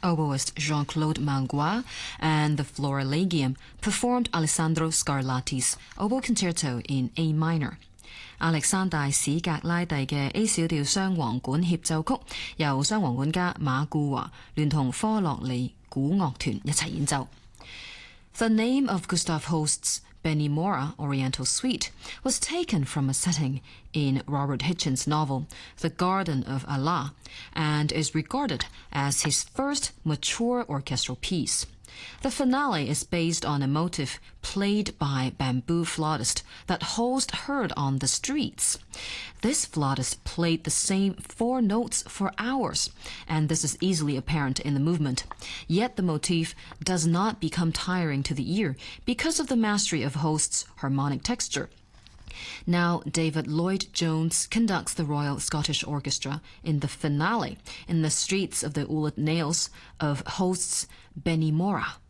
oboist Jean-Claude Mangois, and the Florilegium performed Alessandro Scarlatti's Oboe Concerto in A minor. 亞歷山大史格拉蒂嘅 A 小調雙簧管協奏曲，由雙簧管家馬顧華聯同科洛尼古樂團一齊演奏。The name of Gustav Holst's Benimora Oriental Suite was taken from a setting in Robert Hitchens' novel The Garden of Allah and is regarded as his first mature orchestral piece. The finale is based on a motif played by bamboo flautist that Holst heard on the streets. This flautist played the same 4 notes for hours, and this is easily apparent in the movement. Yet the motif does not become tiring to the ear because of the mastery of Holst's harmonic texture. Now, David Lloyd-Jones conducts the Royal Scottish Orchestra in the finale in the Streets of the Ulled Nails of Holst's Benimora.